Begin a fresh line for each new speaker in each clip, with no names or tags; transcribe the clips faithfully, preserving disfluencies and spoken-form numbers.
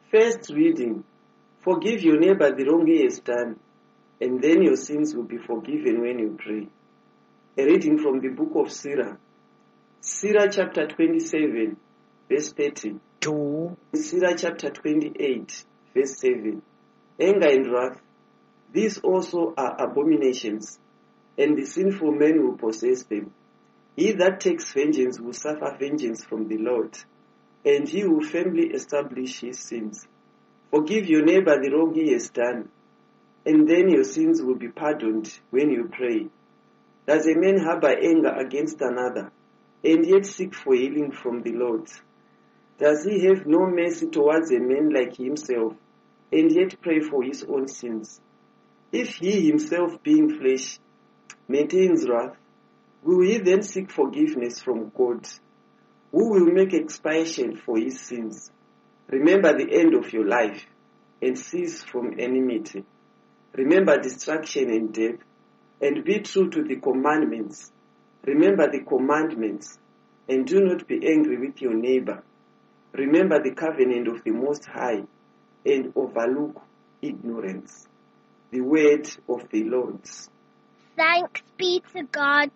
First reading, forgive your neighbor the wrong he has done, and then your sins will be forgiven when you pray. A reading from the book of Sirach. Sirach chapter twenty-seven, verse thirty.
Two.
Sirach chapter twenty-eight, verse seven. Anger and wrath, these also are abominations, and the sinful man will possess them. He that takes vengeance will suffer vengeance from the Lord, and he will firmly establish his sins. Forgive your neighbor the wrong he has done, and then your sins will be pardoned when you pray. Does a man harbor anger against another, and yet seek for healing from the Lord? Does he have no mercy towards a man like himself, and yet pray for his own sins? If he himself, being flesh, maintains wrath, will he then seek forgiveness from God, who will make expiation for his sins? Remember the end of your life, and cease from enmity. Remember destruction and death, and be true to the commandments. Remember the commandments, and do not be angry with your neighbor. Remember the covenant of the Most High, and overlook ignorance. The word of the Lord.
Thanks be to God.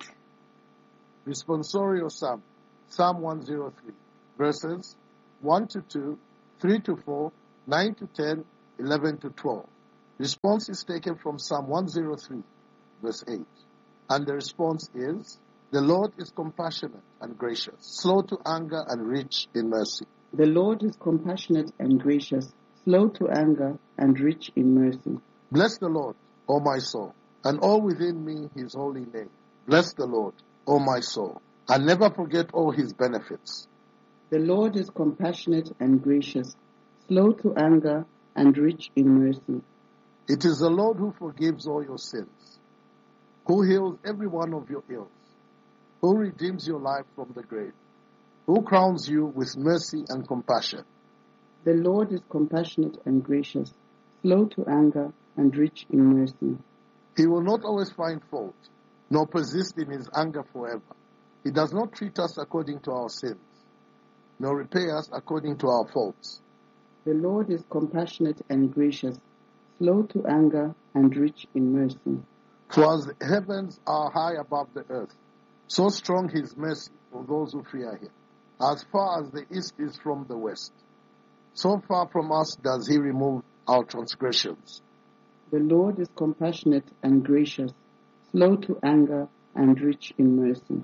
Responsorial Psalm, Psalm one oh three, verses one to two, three to four, nine to ten, eleven to twelve. Response is taken from Psalm one oh three, verse eight. And the response is, the Lord is compassionate and gracious, slow to anger and rich in mercy.
The Lord is compassionate and gracious, slow to anger and rich in mercy.
Bless the Lord, O my soul, and all within me his holy name. Bless the Lord, O my soul, and never forget all his benefits.
The Lord is compassionate and gracious, slow to anger and rich in mercy.
It is the Lord who forgives all your sins, who heals every one of your ills, who redeems your life from the grave, who crowns you with mercy and compassion.
The Lord is compassionate and gracious, slow to anger and rich in mercy.
He will not always find fault, nor persist in his anger forever. He does not treat us according to our sins, nor repay us according to our faults.
The Lord is compassionate and gracious, slow to anger and rich in mercy.
For as the heavens are high above the earth, so strong his mercy for those who fear him. As far as the east is from the west, so far from us does he remove our transgressions.
The Lord is compassionate and gracious, slow to anger and rich in mercy.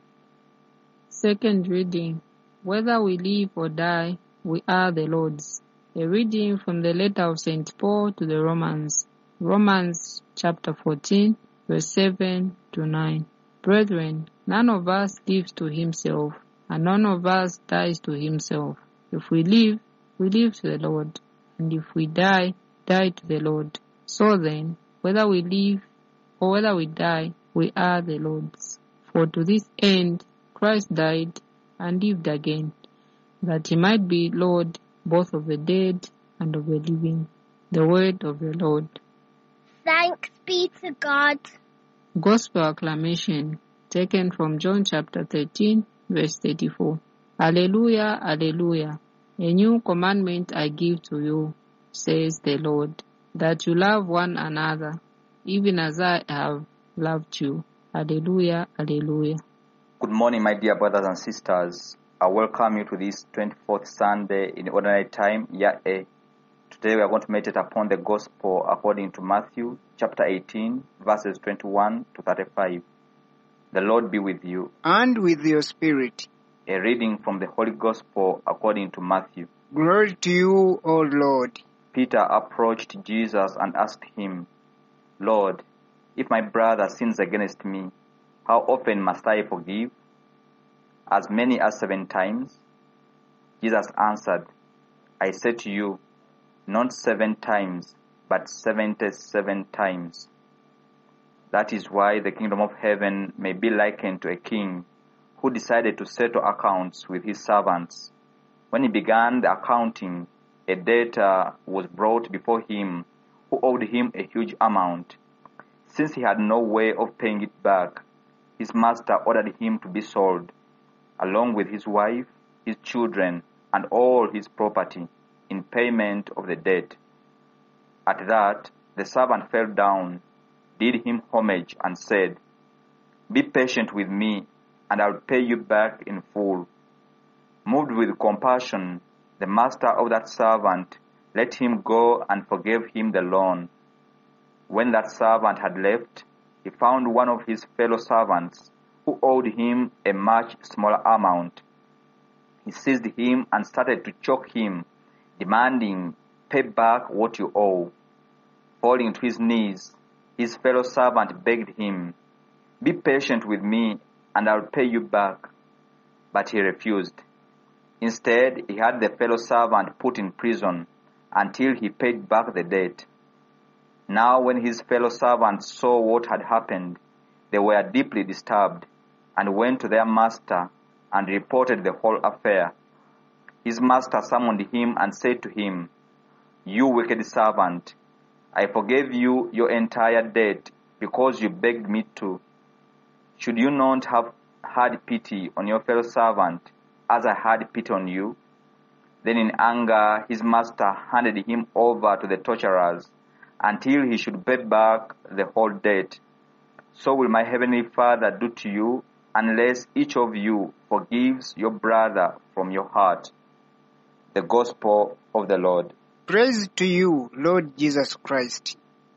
Second reading. Whether we live or die, we are the Lord's. A reading from the letter of Saint Paul to the Romans. Romans chapter fourteen, verse seven to nine. Brethren, none of us lives to himself, and none of us dies to himself. If we live, we live to the Lord, and if we die, die to the Lord. So then, whether we live or whether we die, we are the Lord's. For to this end Christ died and lived again, that he might be Lord both of the dead and of the living. The word of the Lord.
Thanks be to God.
Gospel acclamation taken from John chapter thirteen, verse thirty-four. Alleluia, alleluia. A new commandment I give to you, says the Lord, that you love one another, even as I have loved you. Alleluia, alleluia.
Good morning, my dear brothers and sisters. I welcome you to this twenty-fourth Sunday in Ordinary Time, Year A. Today we are going to meditate upon the Gospel according to Matthew chapter eighteen, verses twenty-one to thirty-five. The Lord be with you.
And with your spirit.
A reading from the Holy Gospel according to Matthew.
Glory to you, O Lord.
Peter approached Jesus and asked him, Lord, if my brother sins against me, how often must I forgive? As many as seven times? Jesus answered, I say to you, not seven times, but seventy-seven times. That is why the kingdom of heaven may be likened to a king who decided to settle accounts with his servants. When he began the accounting, a debtor was brought before him who owed him a huge amount. Since he had no way of paying it back, his master ordered him to be sold, along with his wife, his children, and all his property, in payment of the debt. At that, the servant fell down, did him homage, and said, Be patient with me, and I'll pay you back in full. Moved with compassion, the master of that servant let him go and forgave him the loan. When that servant had left, he found one of his fellow servants who owed him a much smaller amount. He seized him and started to choke him, demanding, Pay back what you owe. Falling to his knees, his fellow servant begged him, Be patient with me, and I'll pay you back. But he refused. Instead, he had the fellow servant put in prison until he paid back the debt. Now when his fellow servants saw what had happened, they were deeply disturbed and went to their master and reported the whole affair. His master summoned him and said to him, You wicked servant, I forgave you your entire debt because you begged me to. Should you not have had pity on your fellow servant as I had pity on you? Then in anger his master handed him over to the torturers until he should pay back the whole debt. So will my heavenly Father do to you unless each of you forgives your brother from your heart. The Gospel of the Lord.
Praise to you, Lord Jesus Christ.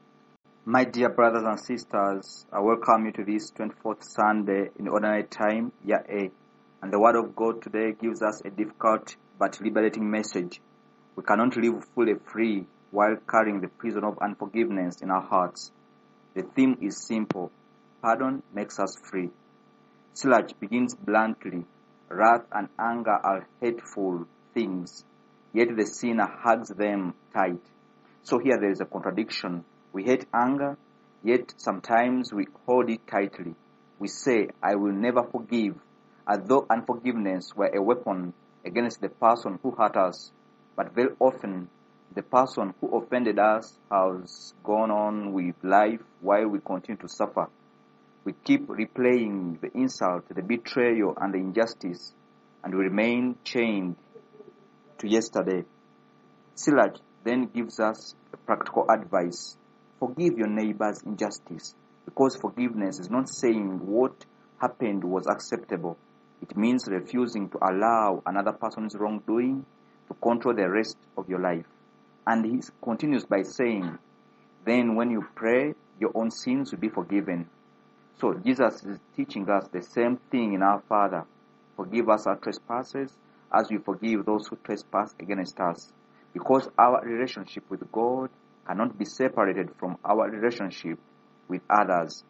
My dear brothers and sisters, I welcome you to this twenty-fourth Sunday in Ordinary Time, Year A. And the Word of God today gives us a difficult but liberating message. We cannot live fully free while carrying the prison of unforgiveness in our hearts. The theme is simple. Pardon makes us free. Sirach begins bluntly. Wrath and anger are hateful things, yet the sinner hugs them tight. So here there is a contradiction. We hate anger, yet sometimes we hold it tightly. We say, I will never forgive, as though unforgiveness were a weapon against the person who hurt us. But very often, the person who offended us has gone on with life while we continue to suffer. We keep replaying the insult, the betrayal, and the injustice, and we remain chained to yesterday. Sirach then gives us practical advice. Forgive your neighbor's injustice, because forgiveness is not saying what happened was acceptable. It means refusing to allow another person's wrongdoing to control the rest of your life. And he continues by saying, then when you pray, your own sins will be forgiven. So Jesus is teaching us the same thing in our Father. Forgive us our trespasses as we forgive those who trespass against us. Because our relationship with God cannot be separated from our relationship with others.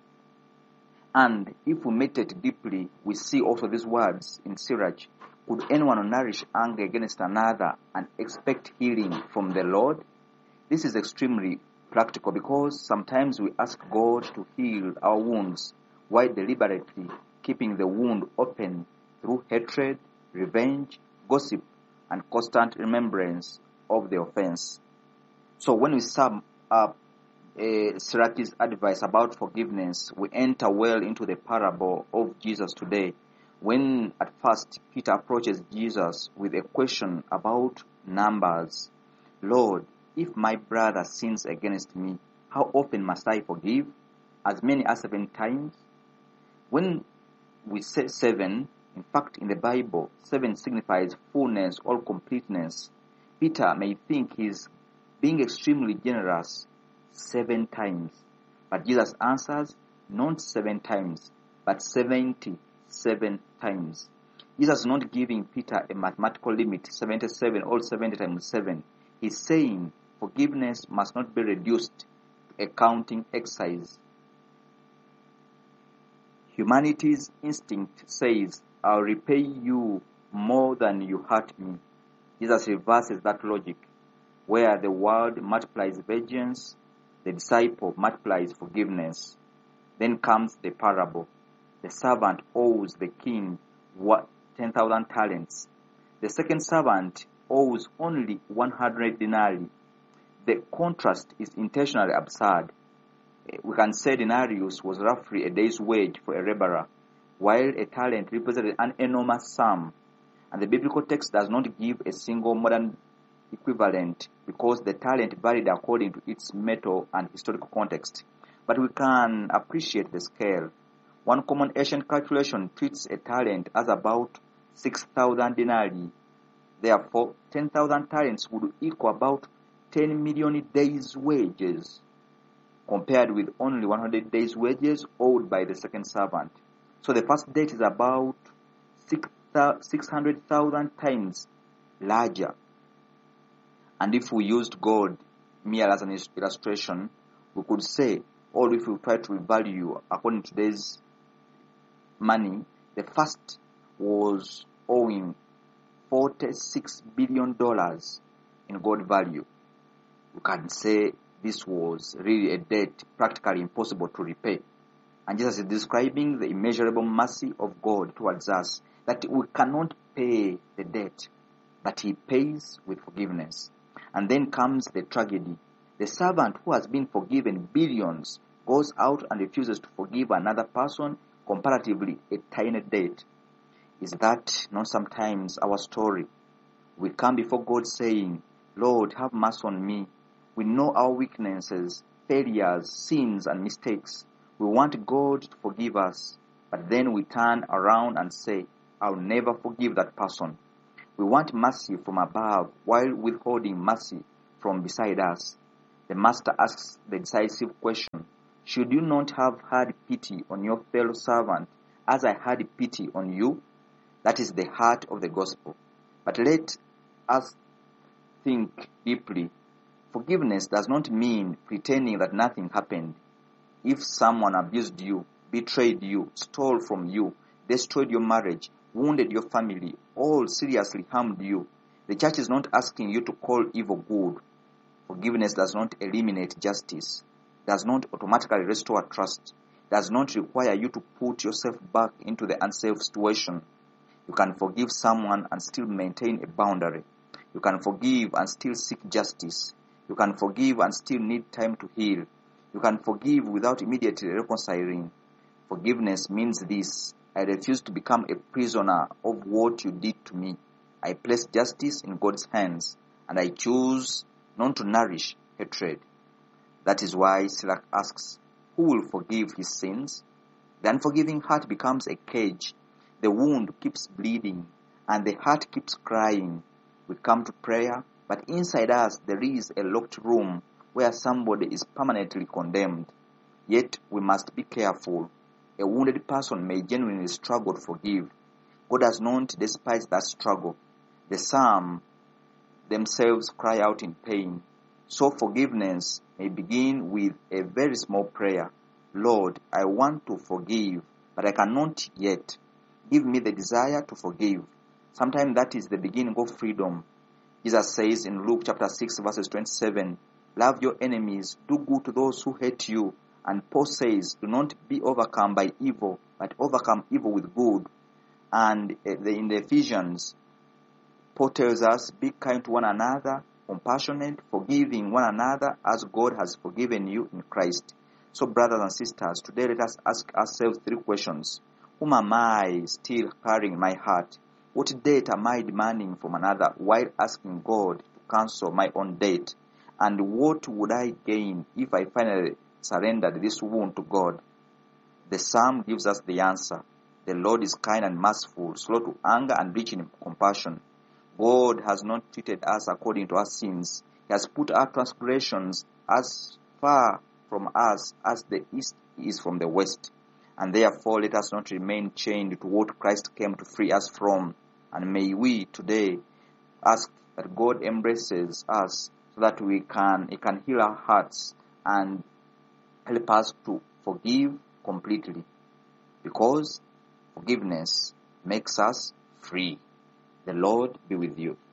And if we meditate deeply, we see also these words in Sirach. Could anyone nourish anger against another and expect healing from the Lord? This is extremely practical because sometimes we ask God to heal our wounds while deliberately keeping the wound open through hatred, revenge, gossip, and constant remembrance of the offense. So when we sum up uh, Sirach's advice about forgiveness, we enter well into the parable of Jesus today. When at first Peter approaches Jesus with a question about numbers. Lord, if my brother sins against me, how often must I forgive? As many as seven times? When we say seven, in fact in the Bible, seven signifies fullness or completeness. Peter may think he's being extremely generous seven times. But Jesus answers, not seven times, but seventy-seven times. Jesus is not giving Peter a mathematical limit, seventy-seven or seventy times seven. He's saying forgiveness must not be reduced to a counting exercise. Humanity's instinct says, I'll repay you more than you hurt me. Jesus reverses that logic. Where the world multiplies vengeance, the disciple multiplies forgiveness. Then comes the parable. The servant owes the king what ten thousand talents. The second servant owes only one hundred denarii. The contrast is intentionally absurd. We can say denarius was roughly a day's wage for a laborer, while a talent represented an enormous sum. And the biblical text does not give a single modern equivalent because the talent varied according to its metal and historical context. But we can appreciate the scale. One common ancient calculation treats a talent as about six thousand denarii. Therefore, ten thousand talents would equal about ten million days' wages, compared with only one hundred days' wages owed by the second servant. So the first debt is about six hundred thousand times larger. And if we used gold mere as an illustration, we could say, or if we try to value according to today's money, the first was owing forty-six billion dollars in gold value. We can say this was really a debt practically impossible to repay. And Jesus is describing the immeasurable mercy of God towards us, that we cannot pay the debt, but He pays with forgiveness. And then comes the tragedy. The servant who has been forgiven billions goes out and refuses to forgive another person comparatively a tiny debt. Is that not sometimes our story? We come before God saying, Lord, have mercy on me. We know our weaknesses, failures, sins, and mistakes. We want God to forgive us, but then we turn around and say, I'll never forgive that person. We want mercy from above while withholding mercy from beside us. The Master asks the decisive question, should you not have had pity on your fellow servant as I had pity on you? That is the heart of the gospel. But let us think deeply. Forgiveness does not mean pretending that nothing happened. If someone abused you, betrayed you, stole from you, destroyed your marriage, wounded your family, or seriously harmed you, the church is not asking you to call evil good. Forgiveness does not eliminate justice, does not automatically restore trust, does not require you to put yourself back into the unsafe situation. You can forgive someone and still maintain a boundary. You can forgive and still seek justice. You can forgive and still need time to heal. You can forgive without immediately reconciling. Forgiveness means this: I refuse to become a prisoner of what you did to me. I place justice in God's hands, and I choose not to nourish hatred. That is why Sirach asks, who will forgive his sins? The unforgiving heart becomes a cage. The wound keeps bleeding, and the heart keeps crying. We come to prayer, but inside us there is a locked room where somebody is permanently condemned. Yet we must be careful. A wounded person may genuinely struggle to forgive. God does not despise that struggle. The psalm themselves cry out in pain. So forgiveness may begin with a very small prayer. Lord, I want to forgive, but I cannot yet. Give me the desire to forgive. Sometimes that is the beginning of freedom. Jesus says in Luke chapter six verses twenty-seven, love your enemies, do good to those who hate you. And Paul says, do not be overcome by evil, but overcome evil with good. And in the Ephesians, Paul tells us, be kind to one another, compassionate, forgiving one another as God has forgiven you in Christ. So brothers and sisters, today let us ask ourselves three questions. Whom am I still carrying in my heart? What debt am I demanding from another while asking God to cancel my own debt? And what would I gain if I finally surrendered this wound to God? The psalm gives us the answer. The Lord is kind and merciful, slow to anger and rich in compassion. God has not treated us according to our sins. He has put our transgressions as far from us as the east is from the west. And therefore let us not remain chained to what Christ came to free us from. And may we today ask that God embraces us so that we can, He can heal our hearts and help us to forgive completely. Because forgiveness makes us free. The Lord be with you.